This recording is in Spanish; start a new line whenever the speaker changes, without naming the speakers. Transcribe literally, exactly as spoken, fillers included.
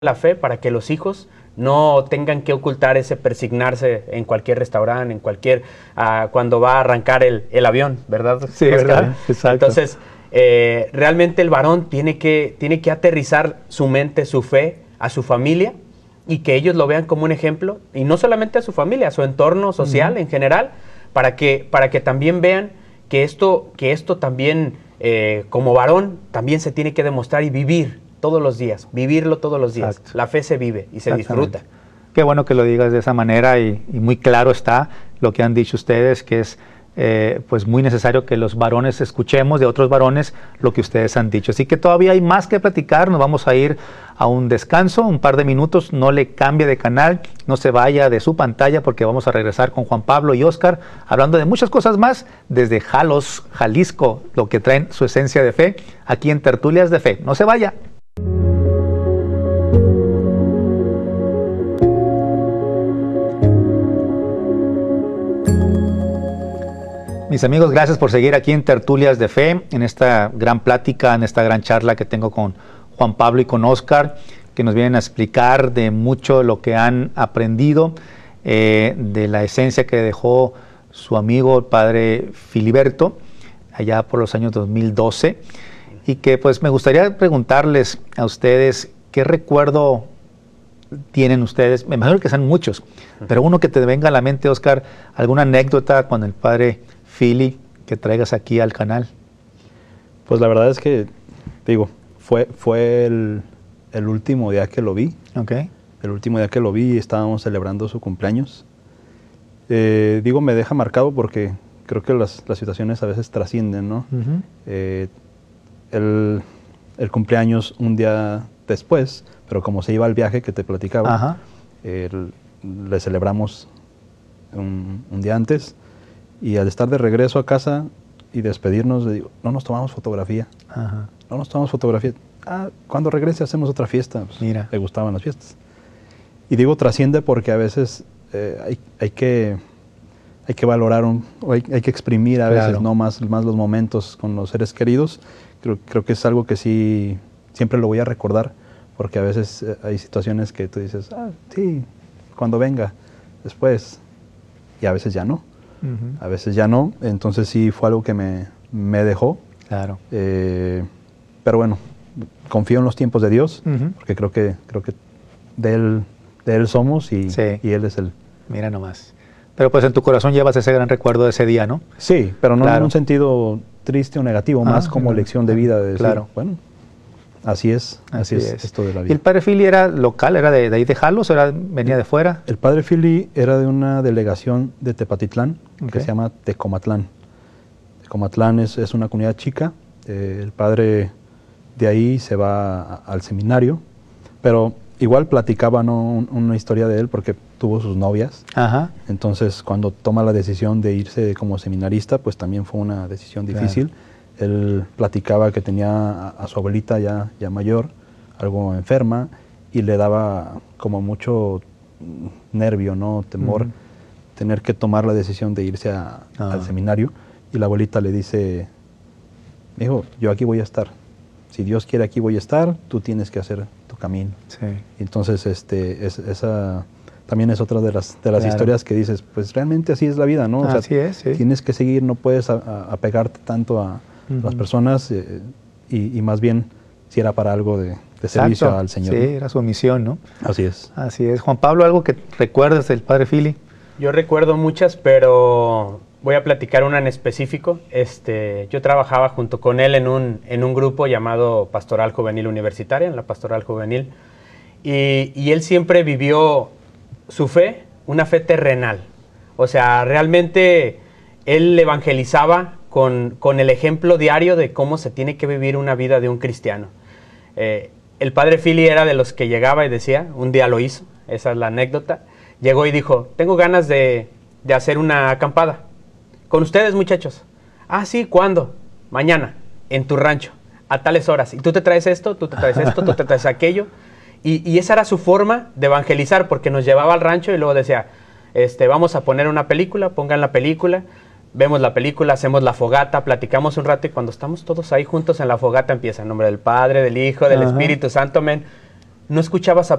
la fe para que los hijos no tengan que ocultar ese persignarse en cualquier restaurante, en cualquier, uh, cuando va a arrancar el, el avión, ¿verdad?
Sí, ¿verdad? Exacto.
Entonces, eh, realmente el varón tiene que, tiene que aterrizar su mente, su fe a su familia y que ellos lo vean como un ejemplo, y no solamente a su familia, a su entorno social uh-huh. en general, para que, para que también vean que esto, que esto también, eh, como varón, también se tiene que demostrar y vivir todos los días, vivirlo todos los días. Exacto. La fe se vive y se disfruta.
Qué bueno que lo digas de esa manera y, y muy claro está lo que han dicho ustedes, que es eh, pues muy necesario que los varones escuchemos de otros varones lo que ustedes han dicho. Así que todavía hay más que platicar, nos vamos a ir a un descanso, un par de minutos, no le cambie de canal, no se vaya de su pantalla porque vamos a regresar con Juan Pablo y Oscar hablando de muchas cosas más desde Jalos, Jalisco, lo que traen su esencia de fe aquí en Tertulias de Fe. No se vaya. Mis amigos, gracias por seguir aquí en Tertulias de Fe, en esta gran plática, en esta gran charla que tengo con Juan Pablo y con Oscar, que nos vienen a explicar de mucho de lo que han aprendido, eh, de la esencia que dejó su amigo, el padre Filiberto, allá por los años dos mil doce, y que pues me gustaría preguntarles a ustedes qué recuerdo tienen ustedes, me imagino que sean muchos, pero uno que te venga a la mente, Oscar, alguna anécdota con el padre Philly que traigas aquí al canal.
Pues la verdad es que, digo, fue, fue el, el último día que lo vi.
Okay.
El último día que lo vi, estábamos celebrando su cumpleaños. Eh, digo, me deja marcado porque creo que las, las situaciones a veces trascienden, ¿no? Uh-huh. eh, el, el cumpleaños un día después, pero como se iba al viaje que te platicaba, uh-huh. el, le celebramos un, un día antes. Y al estar de regreso a casa y despedirnos, le digo, no nos tomamos fotografía.
Ajá.
No nos tomamos fotografía. Ah, cuando regrese hacemos otra fiesta. Pues,
mira.
Le gustaban las fiestas. Y digo, trasciende porque a veces eh, hay, hay, que, hay que valorar, un, hay, hay que exprimir a
claro.
veces no más, más los momentos con los seres queridos. Creo, creo que es algo que sí, siempre lo voy a recordar, porque a veces eh, hay situaciones que tú dices, ah, sí, cuando venga, después. Y a veces ya no. Uh-huh. A veces ya no, entonces sí fue algo que me, me dejó.
Claro.
Eh, pero bueno, confío en los tiempos de Dios,
uh-huh.
porque creo que, creo que de Él, de él somos y,
sí.
y Él es el...
Mira nomás. Pero pues en tu corazón llevas ese gran recuerdo de ese día, ¿no?
Sí, pero no
claro.
en un sentido triste o negativo, ah, más como claro. lección de vida. De decir,
claro.
Bueno, así es, así, así es, es esto de la vida.
¿Y el padre Philly era local, era de, de ahí de Jalos o era, venía de fuera?
El padre Philly era de una delegación de Tepatitlán, okay. que se llama Tecomatlán. Tecomatlán es, es una comunidad chica, eh, el padre de ahí se va a, al seminario, pero igual platicaba, ¿no? Un, una historia de él porque tuvo sus novias.
Ajá.
Entonces cuando toma la decisión de irse como seminarista, pues también fue una decisión difícil. Claro. Él platicaba que tenía a, a su abuelita ya, ya mayor, algo enferma, y le daba como mucho nervio, ¿no? Temor, uh-huh. tener que tomar la decisión de irse a, uh-huh. al seminario. Y la abuelita le dice, hijo, yo aquí voy a estar. Si Dios quiere, aquí voy a estar, tú tienes que hacer tu camino.
Sí.
Entonces, este, es, esa también es otra de las, de las
claro.
historias que dices, pues realmente así es la vida, ¿no? O sea,
así es, sí.
Tienes que seguir, no puedes a, a, apegarte tanto a uh-huh. las personas eh, y, y más bien si era para algo de, de servicio al Señor.
Sí,
¿no?
era su misión, ¿no?
Así es.
Así es. Juan Pablo, ¿algo que recuerdes del padre Philly?
Yo recuerdo muchas, pero voy a platicar una en específico. Este, yo trabajaba junto con él en un, en un grupo llamado Pastoral Juvenil Universitaria, en la Pastoral Juvenil, y, y él siempre vivió su fe, una fe terrenal. O sea, realmente él evangelizaba con, con el ejemplo diario de cómo se tiene que vivir una vida de un cristiano. Eh, el padre Philly era de los que llegaba y decía, un día lo hizo, esa es la anécdota, llegó y dijo, tengo ganas de, de hacer una acampada. Con ustedes, muchachos. Ah, sí, ¿cuándo? Mañana, en tu rancho, a tales horas. Y tú te traes esto, tú te traes esto, tú te traes aquello. Y, y esa era su forma de evangelizar, porque nos llevaba al rancho y luego decía, este, vamos a poner una película, pongan la película, vemos la película, hacemos la fogata, platicamos un rato y cuando estamos todos ahí juntos en la fogata empieza en nombre del Padre, del Hijo, del Ajá. Espíritu Santo, amén. no escuchabas